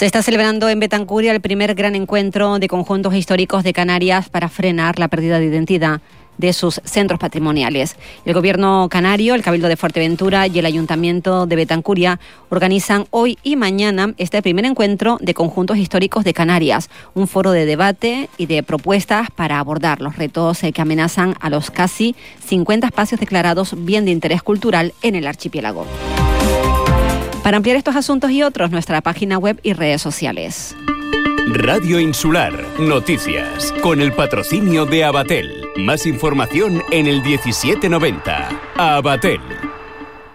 Se está celebrando en Betancuria el primer gran encuentro de conjuntos históricos de Canarias para frenar la pérdida de identidad de sus centros patrimoniales. El Gobierno canario, el Cabildo de Fuerteventura y el Ayuntamiento de Betancuria organizan hoy y mañana este primer encuentro de conjuntos históricos de Canarias, un foro de debate y de propuestas para abordar los retos que amenazan a los casi 50 espacios declarados bien de interés cultural en el archipiélago. Para ampliar estos asuntos y otros, nuestra página web y redes sociales. Radio Insular, noticias, con el patrocinio de Abatel. Más información en el 1790. Abatel.